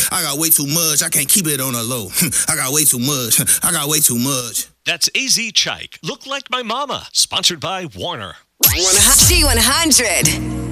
I got way too much. I can't keep it on a low. I got way too much. I got way too much. That's AZ Chike. Look Like My Mama. Sponsored by Warner. G100.